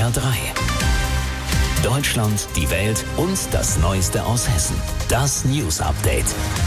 HR3. Deutschland, die Welt und das Neueste aus Hessen. Das News Update.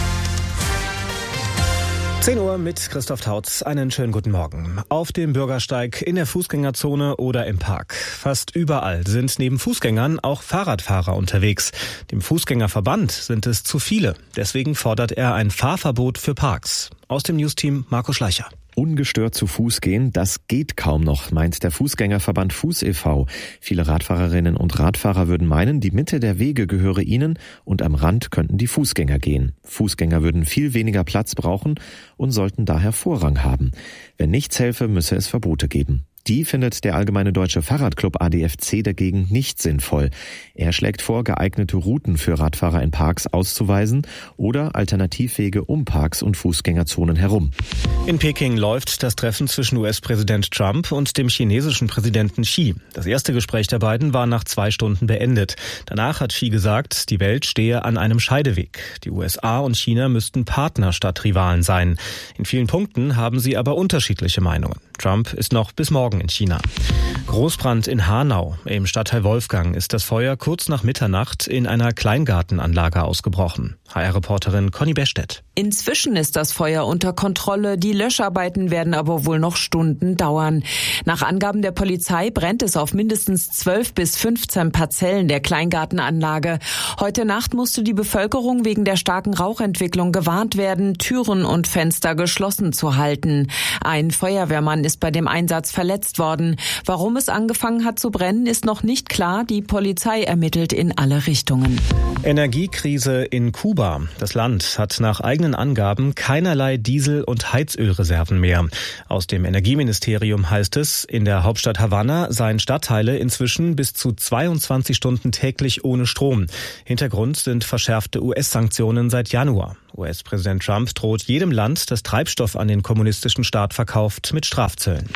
10 Uhr mit Christoph Tautz. Einen schönen guten Morgen. Auf dem Bürgersteig, in der Fußgängerzone oder im Park. Fast überall sind neben Fußgängern auch Fahrradfahrer unterwegs. Dem Fußgängerverband sind es zu viele. Deswegen fordert er ein Fahrverbot für Parks. Aus dem Newsteam Marco Schleicher. Ungestört zu Fuß gehen, das geht kaum noch, meint der Fußgängerverband Fuß e.V. Viele Radfahrerinnen und Radfahrer würden meinen, die Mitte der Wege gehöre ihnen und am Rand könnten die Fußgänger gehen. Fußgänger würden viel weniger Platz brauchen und sollten daher Vorrang haben. Wenn nichts helfe, müsse es Verbote geben. Die findet der Allgemeine Deutsche Fahrradclub ADFC dagegen nicht sinnvoll. Er schlägt vor, geeignete Routen für Radfahrer in Parks auszuweisen oder Alternativwege um Parks und Fußgängerzonen herum. In Peking läuft das Treffen zwischen US-Präsident Trump und dem chinesischen Präsidenten Xi. Das erste Gespräch der beiden war nach 2 Stunden beendet. Danach hat Xi gesagt, die Welt stehe an einem Scheideweg. Die USA und China müssten Partner statt Rivalen sein. In vielen Punkten haben sie aber unterschiedliche Meinungen. Trump ist noch bis morgen in China. Großbrand in Hanau. Im Stadtteil Wolfgang ist das Feuer kurz nach Mitternacht in einer Kleingartenanlage ausgebrochen. HR-Reporterin Conny Bestedt. Inzwischen ist das Feuer unter Kontrolle. Die Löscharbeiten werden aber wohl noch Stunden dauern. Nach Angaben der Polizei brennt es auf mindestens 12 bis 15 Parzellen der Kleingartenanlage. Heute Nacht musste die Bevölkerung wegen der starken Rauchentwicklung gewarnt werden, Türen und Fenster geschlossen zu halten. Ein Feuerwehrmann ist bei dem Einsatz verletzt worden. Warum es angefangen hat zu brennen, ist noch nicht klar. Die Polizei ermittelt in alle Richtungen. Energiekrise in Kuba. Das Land hat nach eigenen Angaben keinerlei Diesel- und Heizölreserven mehr. Aus dem Energieministerium heißt es, in der Hauptstadt Havanna seien Stadtteile inzwischen bis zu 22 Stunden täglich ohne Strom. Hintergrund sind verschärfte US-Sanktionen seit Januar. US-Präsident Trump droht jedem Land, das Treibstoff an den kommunistischen Staat verkauft, mit Strafzöllen.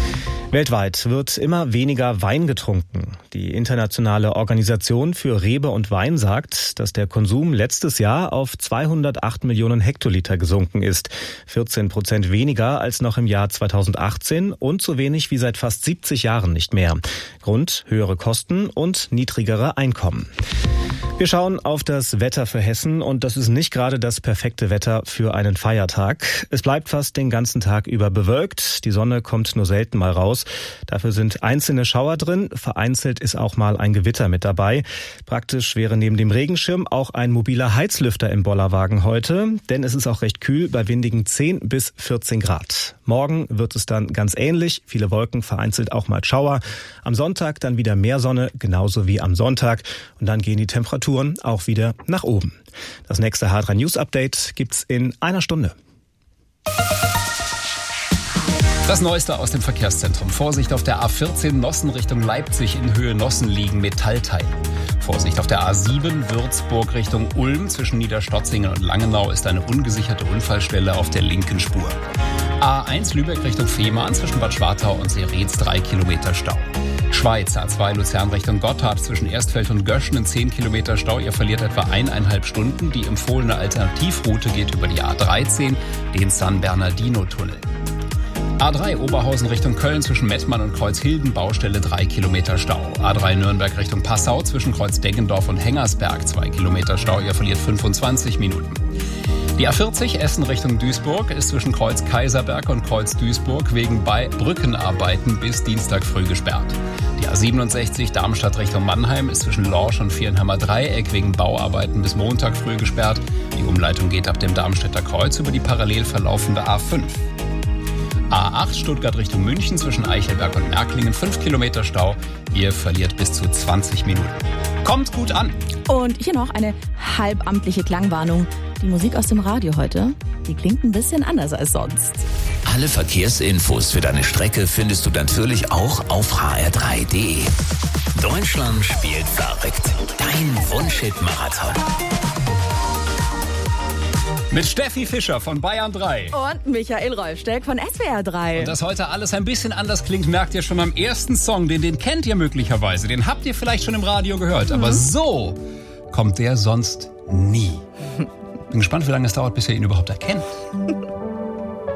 Weltweit wird immer weniger Wein getrunken. Die Internationale Organisation für Rebe und Wein sagt, dass der Konsum letztes Jahr auf 208 Millionen Hektoliter gesunken ist. 14% weniger als noch im Jahr 2018 und so wenig wie seit fast 70 Jahren nicht mehr. Grund: höhere Kosten und niedrigere Einkommen. Wir schauen auf das Wetter für Hessen und das ist nicht gerade das perfekte Wetter für einen Feiertag. Es bleibt fast den ganzen Tag über bewölkt. Die Sonne kommt nur selten mal raus. Dafür sind einzelne Schauer drin. Vereinzelt ist auch mal ein Gewitter mit dabei. Praktisch wäre neben dem Regenschirm auch ein mobiler Heizlüfter im Bollerwagen heute, denn es ist auch recht kühl bei windigen 10 bis 14 Grad. Morgen wird es dann ganz ähnlich. Viele Wolken, vereinzelt auch mal Schauer. Am Sonntag dann wieder mehr Sonne, genauso wie am Sonntag. Und dann gehen die Temperaturen auch wieder nach oben. Das nächste HR3 News Update gibt's in einer Stunde. Das Neueste aus dem Verkehrszentrum. Vorsicht auf der A14 Nossen Richtung Leipzig, in Höhe Nossen liegen Metallteile. Vorsicht auf der A7 Würzburg Richtung Ulm. Zwischen Niederstotzingen und Langenau ist eine ungesicherte Unfallstelle auf der linken Spur. A1 Lübeck Richtung Fehmarn, zwischen Bad Schwartau und Seretz 3 Kilometer Stau. Schweiz, A2 Luzern Richtung Gotthard, zwischen Erstfeld und Göschen in 10 Kilometer Stau. Ihr verliert etwa 1,5 Stunden. Die empfohlene Alternativroute geht über die A13, den San Bernardino-Tunnel. A3 Oberhausen Richtung Köln, zwischen Mettmann und Kreuzhilden, Baustelle 3 Kilometer Stau. A3 Nürnberg Richtung Passau, zwischen Kreuz-Deggendorf und Hengersberg 2 Kilometer Stau. Ihr verliert 25 Minuten. Die A40 Essen Richtung Duisburg ist zwischen Kreuz Kaiserberg und Kreuz Duisburg wegen Brückenarbeiten bis Dienstag früh gesperrt. Die A67 Darmstadt Richtung Mannheim ist zwischen Lorsch und Vierenheimer Dreieck wegen Bauarbeiten bis Montag früh gesperrt. Die Umleitung geht ab dem Darmstädter Kreuz über die parallel verlaufende A5. A8 Stuttgart Richtung München, zwischen Eichelberg und Märklingen 5 Kilometer Stau. Ihr verliert bis zu 20 Minuten. Kommt gut an! Und hier noch eine halbamtliche Klangwarnung. Die Musik aus dem Radio heute, die klingt ein bisschen anders als sonst. Alle Verkehrsinfos für deine Strecke findest du natürlich auch auf hr3.de. Deutschland spielt verrückt. Dein Wunschhit-Marathon. Mit Steffi Fischer von Bayern 3. Und Michael Rolfsteck von SWR 3. Und dass heute alles ein bisschen anders klingt, merkt ihr schon am ersten Song. Den kennt ihr möglicherweise. Den habt ihr vielleicht schon im Radio gehört. Aber so kommt der sonst nie. Bin gespannt, wie lange es dauert, bis ihr ihn überhaupt erkennt.